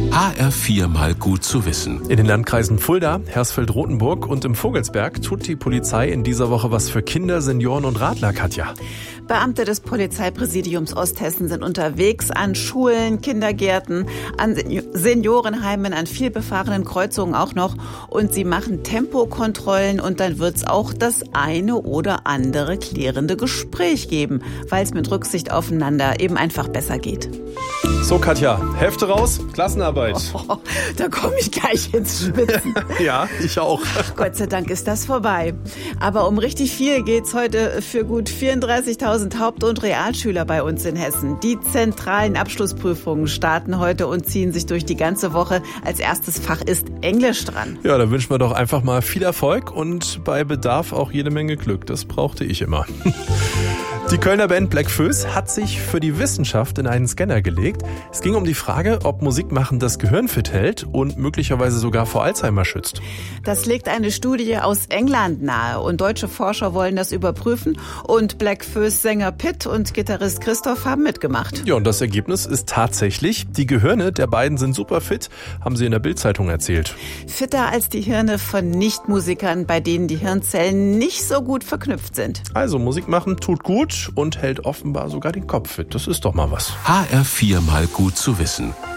HR4 mal gut zu wissen. In den Landkreisen Fulda, Hersfeld-Rotenburg und im Vogelsberg tut die Polizei in dieser Woche was für Kinder, Senioren und Radler, Katja. Beamte des Polizeipräsidiums Osthessen sind unterwegs an Schulen, Kindergärten, an Seniorenheimen, an vielbefahrenen Kreuzungen auch noch. Und sie machen Tempokontrollen und dann wird es auch das eine oder andere klärende Gespräch geben, weil es mit Rücksicht aufeinander eben einfach besser geht. So, Katja, Hefte raus, Klassenarbeit. Oh, da komme ich gleich ins Schwitzen. Ja, ich auch. Gott sei Dank ist das vorbei. Aber um richtig viel geht's heute für gut 34.000 Haupt- und Realschüler bei uns in Hessen. Die zentralen Abschlussprüfungen starten heute und ziehen sich durch die ganze Woche. Als erstes Fach ist Englisch dran. Ja, da wünschen wir doch einfach mal viel Erfolg und bei Bedarf auch jede Menge Glück. Das brauchte ich immer. Die Kölner Band Black Föß hat sich für die Wissenschaft in einen Scanner gelegt. Es ging um die Frage, ob Musikmachen das Gehirn fit hält und möglicherweise sogar vor Alzheimer schützt. Das legt eine Studie aus England nahe und deutsche Forscher wollen das überprüfen und Black Föß Sänger Pitt und Gitarrist Christoph haben mitgemacht. Ja, und das Ergebnis ist tatsächlich, die Gehirne der beiden sind super fit, haben sie in der Bild-Zeitung erzählt. Fitter als die Hirne von Nichtmusikern, bei denen die Hirnzellen nicht so gut verknüpft sind. Also Musik machen tut gut und hält offenbar sogar den Kopf fit. Das ist doch mal was. HR4 mal gut zu wissen.